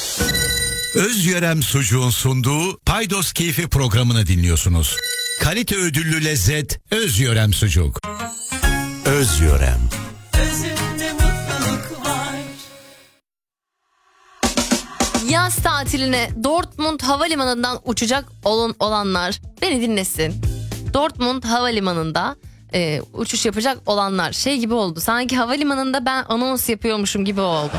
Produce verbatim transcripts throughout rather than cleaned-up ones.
Özyörem Sucuğun sunduğu Paydos Keyfi programını dinliyorsunuz. Kalite ödüllü lezzet Özyörem Sucuk. Özyörem. Özünde mutluluk var. Yaz tatiline Dortmund Havalimanı'ndan uçacak olan, olanlar beni dinlesin. Dortmund Havalimanı'nda e, uçuş yapacak olanlar şey gibi oldu. Sanki havalimanında ben anons yapıyormuşum gibi oldu.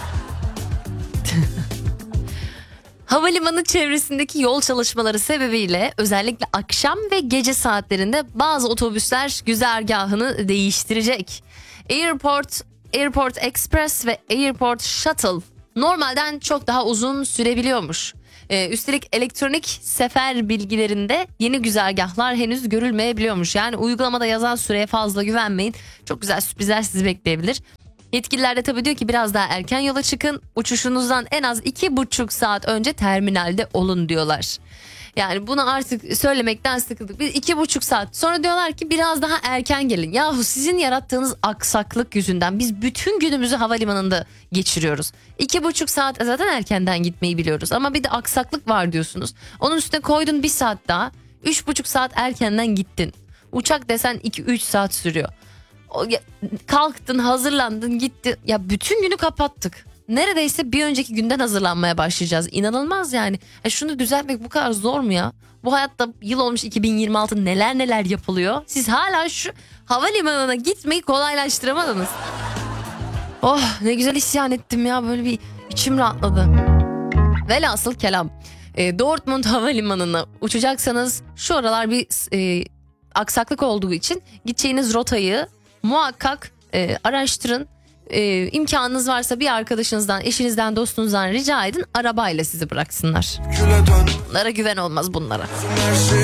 Havalimanı çevresindeki yol çalışmaları sebebiyle özellikle akşam ve gece saatlerinde bazı otobüsler güzergahını değiştirecek. Airport, Airport Express ve Airport Shuttle normalden çok daha uzun sürebiliyormuş. Ee, üstelik elektronik sefer bilgilerinde yeni güzergahlar henüz görülmeyebiliyormuş. Yani uygulamada yazan süreye fazla güvenmeyin. Çok güzel sürprizler sizi bekleyebilir. Yetkililer de tabii diyor ki biraz daha erken yola çıkın. Uçuşunuzdan en az iki buçuk saat önce terminalde olun diyorlar. Yani bunu artık söylemekten sıkıldık. Biz iki buçuk saat sonra diyorlar ki biraz daha erken gelin. Yahu sizin yarattığınız aksaklık yüzünden biz bütün günümüzü havalimanında geçiriyoruz. İki buçuk saat zaten erkenden gitmeyi biliyoruz. Ama bir de aksaklık var diyorsunuz. Onun üstüne koydun bir saat daha. Üç buçuk saat erkenden gittin. Uçak desen iki üç saat sürüyor. Kalktın, hazırlandın, gittin. Ya bütün günü kapattık. Neredeyse bir önceki günden hazırlanmaya başlayacağız. İnanılmaz yani. Ya şunu düzeltmek bu kadar zor mu ya? Bu hayatta yıl olmuş iki bin yirmi altı, neler neler yapılıyor. Siz hala şu havalimanına gitmeyi kolaylaştıramadınız. Oh ne güzel isyan ettim ya, böyle bir içim rahatladı. Velhasıl kelam. E, Dortmund Havalimanı'na uçacaksanız şu aralar bir e, aksaklık olduğu için gideceğiniz rotayı muhakkak e, araştırın. Ee, imkanınız varsa bir arkadaşınızdan, eşinizden, dostunuzdan rica edin, arabayla sizi bıraksınlar. Bunlara güven olmaz bunlara.